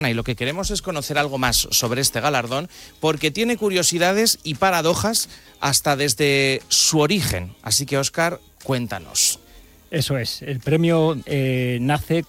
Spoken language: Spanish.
Y lo que queremos es conocer algo más sobre este galardón, porque tiene curiosidades y paradojas hasta desde su origen. Así que, Óscar, cuéntanos. Eso es, el premio nace